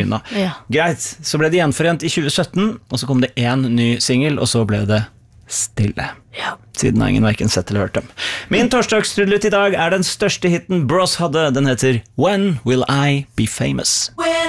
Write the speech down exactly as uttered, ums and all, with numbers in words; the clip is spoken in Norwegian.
unna. Ja. Greit, så ble de gjenforent i tjue sytten, og så kom det en ny single, og så ble det stille. Ja. Siden har ingen hverken sett eller hørt dem. Min torsdagstrudelutt i dag er den største hitten Bros hadde. Den heter When Will I Be Famous?